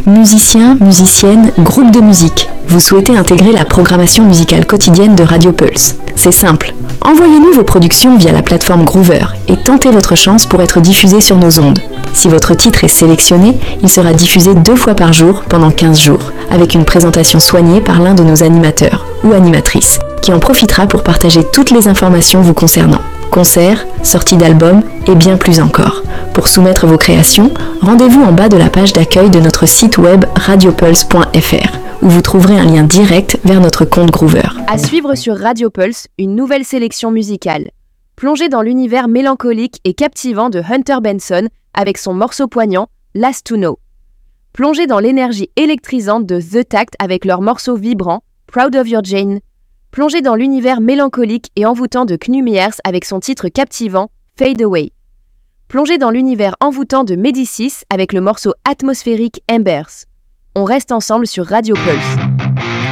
Musiciens, musiciennes, groupes de musique, vous souhaitez intégrer la programmation musicale quotidienne de Radio Pulse. C'est simple. Envoyez-nous vos productions via la plateforme Groover et tentez votre chance pour être diffusé sur nos ondes. Si votre titre est sélectionné, il sera diffusé 2 fois par jour pendant 15 jours, avec une présentation soignée par l'un de nos animateurs ou animatrices, qui en profitera pour partager toutes les informations vous concernant. Concerts, sorties d'albums et bien plus encore. Pour soumettre vos créations, rendez-vous en bas de la page d'accueil de notre site web radiopulse.fr, où vous trouverez un lien direct vers notre compte Groover. À suivre sur Radio Pulse, une nouvelle sélection musicale. Plongez dans l'univers mélancolique et captivant de Hunter Benson avec son morceau poignant Last to Know. Plongez dans l'énergie électrisante de The Tact avec leur morceau vibrant Proud of Your Jane. Plongez dans l'univers mélancolique et envoûtant de Knu Meers avec son titre captivant Fade Away. Plongez dans l'univers envoûtant de Médicis avec le morceau atmosphérique Embers. On reste ensemble sur Radio Pulse.